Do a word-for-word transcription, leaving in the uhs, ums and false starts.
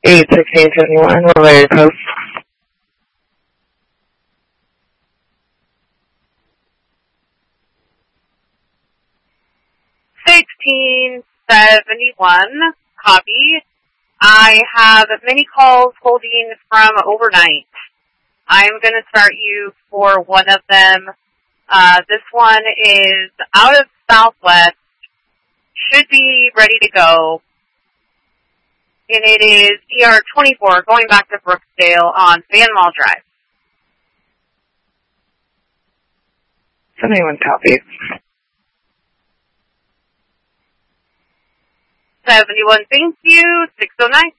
eight sixteen seventy-one, what are your posts? sixteen seventy-one, copy. I have many calls holding from overnight. I'm going to start you for one of them. Uh, this one is out of Southwest, should be ready to go. And it is E R twenty-four going back to Brooksdale on Fan Mall Drive. seventy-one, copy. seventy-one, thank you. six oh nine.